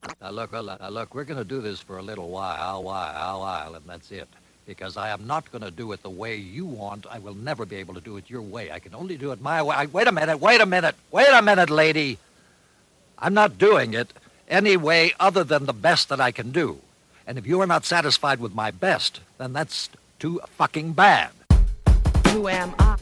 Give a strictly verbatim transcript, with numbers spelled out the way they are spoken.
Now look, uh, now look, we're going to do this for a little while, while, while, and that's it. Because I am not going to do it the way you want. I will never be able to do it your way. I can only do it my way. I, wait a minute, wait a minute, wait a minute, lady. I'm not doing it any way other than the best that I can do. And if you are not satisfied with my best, then that's too fucking bad. Who am I?